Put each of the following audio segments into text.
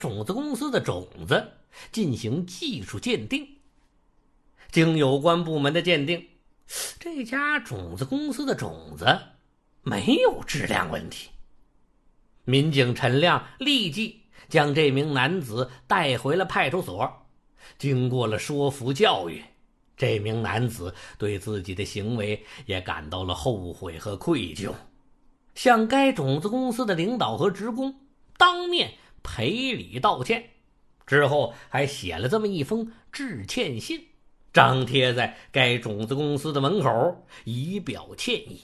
种子公司的种子进行技术鉴定。经有关部门的鉴定，这家种子公司的种子没有质量问题。民警陈亮立即将这名男子带回了派出所。经过了说服教育，这名男子对自己的行为也感到了后悔和愧疚，向该种子公司的领导和职工当面赔礼道歉，之后还写了这么一封致歉信，张贴在该种子公司的门口，以表歉意。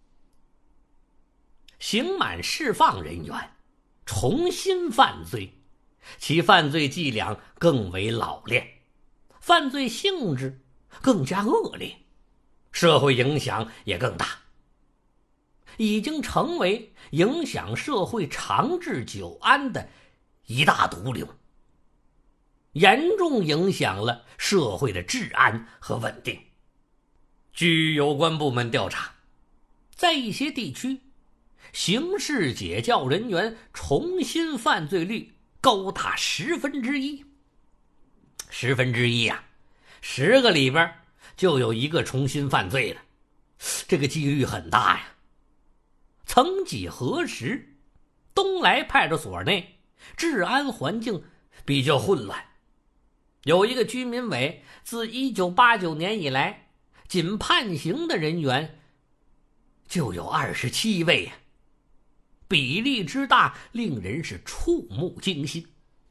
刑满释放人员重新犯罪，其犯罪伎俩更为老练，犯罪性质更加恶劣，社会影响也更大，已经成为影响社会长治久安的一大毒瘤，严重影响了社会的治安和稳定。据有关部门调查，在一些地区，刑事解教人员重新犯罪率高达1/10。1/10啊，10个里边就有一个重新犯罪的，这个几率很大呀。曾几何时，东来派出所内治安环境比较混乱，有一个居民委自1989年以来，仅判刑的人员就有27位呀，比例之大令人是触目惊心。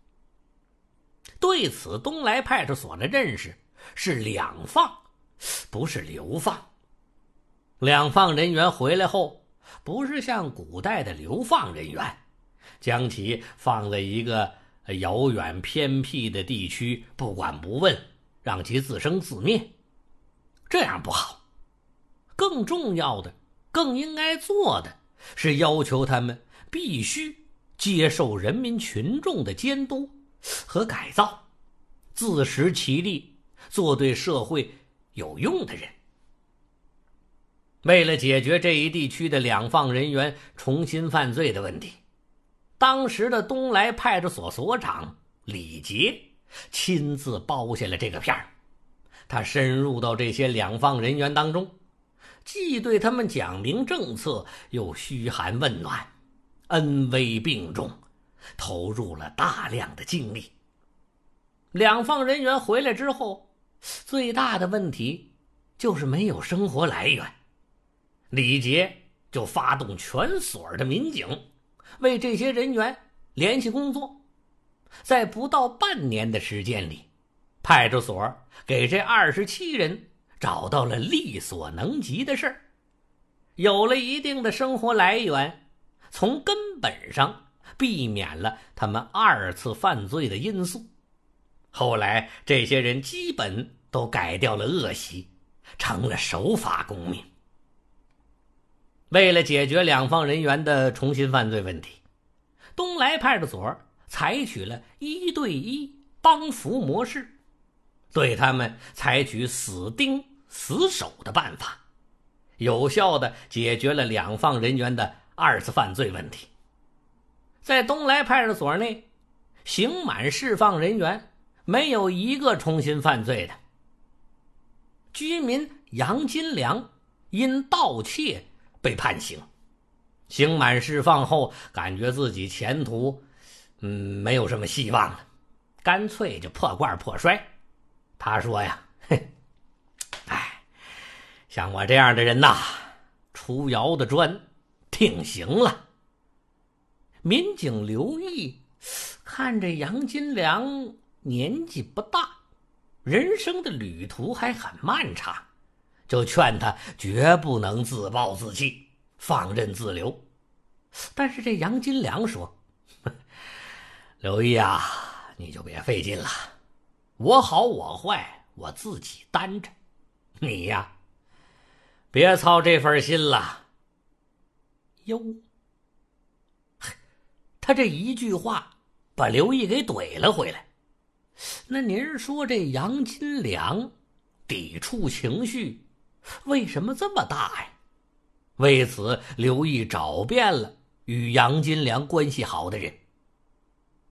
对此，东来派出所的认识是两放，不是流放。两放人员回来后，不是像古代的流放人员，将其放在一个遥远偏僻的地区，不管不问，让其自生自灭，这样不好。更重要的，更应该做的是要求他们必须接受人民群众的监督和改造，自食其力，做对社会有用的人。为了解决这一地区的两放人员重新犯罪的问题，当时的东来派出所所长李杰亲自包下了这个片儿。他深入到这些两放人员当中，既对他们讲明政策，又嘘寒问暖，恩威并重，投入了大量的精力。两放人员回来之后，最大的问题就是没有生活来源。李杰就发动全所的民警为这些人员联系工作，在不到半年的时间里，派出所给这27人找到了力所能及的事儿，有了一定的生活来源，从根本上避免了他们2次犯罪的因素。后来这些人基本都改掉了恶习，成了守法公民。为了解决两放人员的重新犯罪问题，东来派出所采取了1对1帮扶模式，对他们采取死盯死守的办法，有效地解决了两放人员的2次犯罪问题。在东来派出所内，刑满释放人员没有一个重新犯罪的。居民杨金良因盗窃被判刑，刑满释放后感觉自己前途没有什么希望了，干脆就破罐破摔。他说呀，像我这样的人呐，出窑的砖听行了。民警刘毅看着杨金良年纪不大，人生的旅途还很漫长，就劝他绝不能自暴自弃，放任自流。但是这杨金良说，刘毅啊，你就别费劲了，我好我坏我自己担着，你呀别操这份心了。哟，他这一句话把刘毅给怼了回来。那您说这杨金良抵触情绪为什么这么大呀？为此刘毅找遍了与杨金良关系好的人。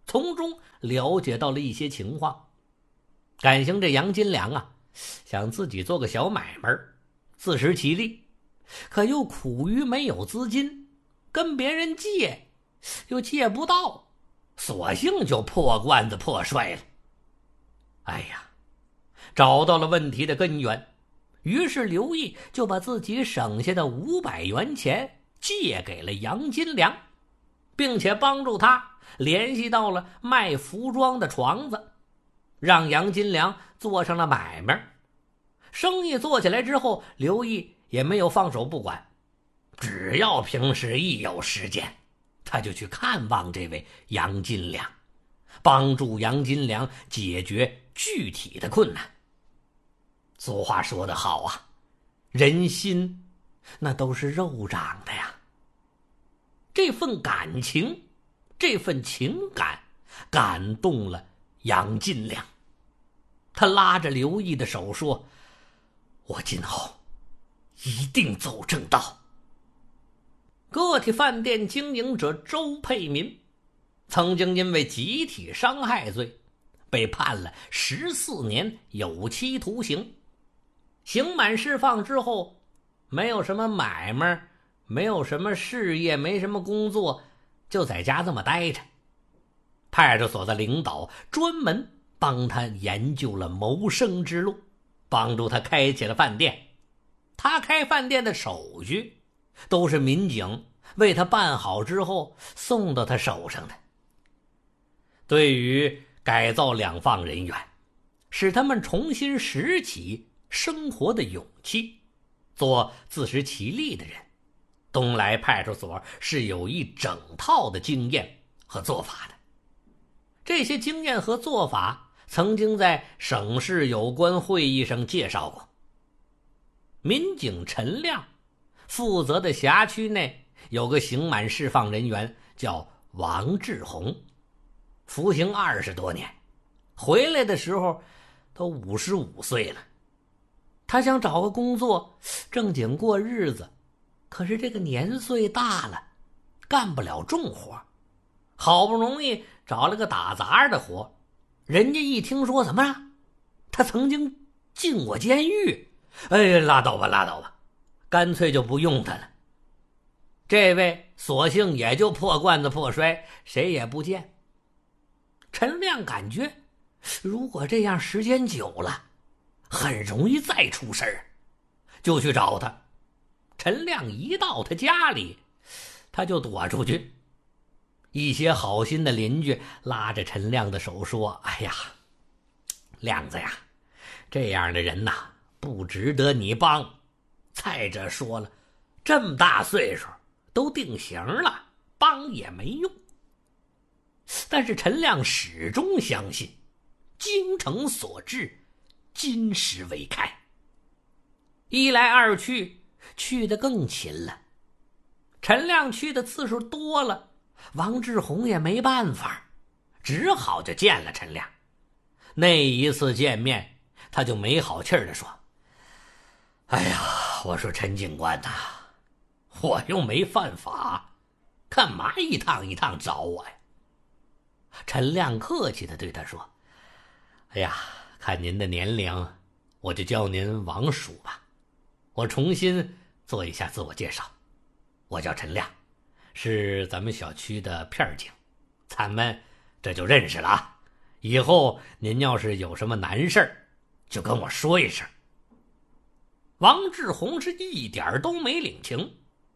从中了解到了一些情况。感情这杨金良啊，想自己做个小买卖，自食其力，可又苦于没有资金，跟别人借又借不到，索性就破罐子破摔了。哎呀，找到了问题的根源，于是刘毅就把自己省下的500元钱借给了杨金良，并且帮助他联系到了卖服装的床子，让杨金良做上了买卖。生意做起来之后，刘毅也没有放手不管，只要平时一有时间，他就去看望这位杨金良，帮助杨金良解决具体的困难。俗话说得好啊，人心那都是肉长的呀。这份感情，这份情感感动了杨金良，他拉着刘毅的手说：我今后一定走正道。个体饭店经营者周佩民曾经因为集体伤害罪被判了14年有期徒刑，刑满释放之后，没有什么买卖，没有什么事业，没什么工作，就在家这么待着。派出所的领导专门帮他研究了谋生之路，帮助他开起了饭店。他开饭店的手续都是民警为他办好之后送到他手上的。对于改造两放人员，使他们重新拾起生活的勇气，做自食其力的人，东来派出所是有一整套的经验和做法的。这些经验和做法曾经在省市有关会议上介绍过。民警陈亮负责的辖区内有个刑满释放人员叫王志红，服刑20多年，回来的时候都55岁了。他想找个工作正经过日子，可是这个年岁大了，干不了重活，好不容易找了个打杂的活。人家一听说怎么着，他曾经进过监狱，哎，拉倒吧拉倒吧，干脆就不用他了。这位索性也就破罐子破摔，谁也不见。陈亮感觉如果这样时间久了，很容易再出事儿，就去找他。陈亮一到他家里，他就躲出去。一些好心的邻居拉着陈亮的手说：哎呀，亮子呀，这样的人呐，不值得你帮。再者说了，这么大岁数都定刑了，帮也没用。但是陈亮始终相信精诚所至，金石为开。一来二去，去得更勤了。陈亮去的次数多了，王志红也没办法，只好就见了陈亮。那一次见面，他就没好气地说：哎呀，我说陈警官呐，我又没犯法，干嘛一趟一趟找我呀？陈亮客气地对他说：哎呀，看您的年龄，我就叫您王叔吧。我重新做一下自我介绍，我叫陈亮，是咱们小区的片警，咱们这就认识了啊。以后您要是有什么难事就跟我说一声。王志红是一点都没领情，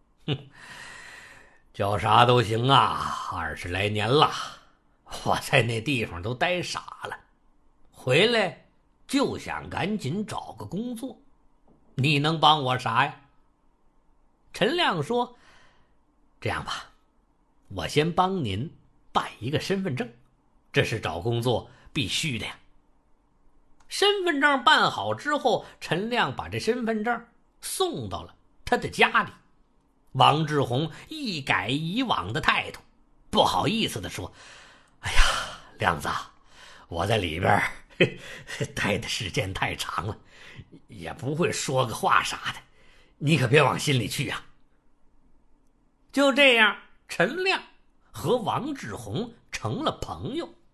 叫啥都行啊，20来年了，我在那地方都待傻了，回来就想赶紧找个工作，你能帮我啥呀？陈亮说：这样吧，我先帮您办一个身份证，这是找工作必须的呀。身份证办好之后，陈亮把这身份证送到了他的家里。王志红一改以往的态度，不好意思地说：哎呀，亮子，我在里边待的时间太长了，也不会说个话啥的，你可别往心里去啊。就这样，陈亮和王志红成了朋友。